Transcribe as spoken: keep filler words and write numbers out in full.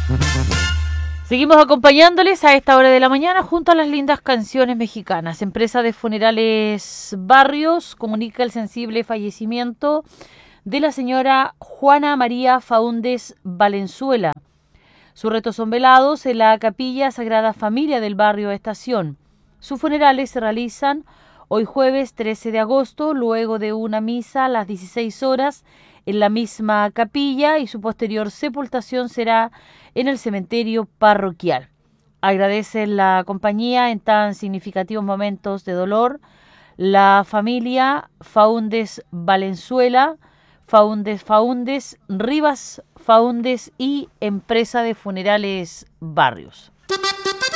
Seguimos acompañándoles a esta hora de la mañana junto a las lindas canciones mexicanas. Empresa de Funerales Barrios comunica el sensible fallecimiento de la señora Juana María Faúndez Valenzuela. Sus restos son velados en la Capilla Sagrada Familia del barrio Estación. Sus funerales se realizan hoy jueves trece de agosto, luego de una misa a las dieciséis horas en la misma capilla, y su posterior sepultación será en el cementerio parroquial. Agradecen la compañía en tan significativos momentos de dolor la familia Faúndez Valenzuela, Faúndez Faúndez, Rivas Faúndez y Empresa de Funerales Barrios.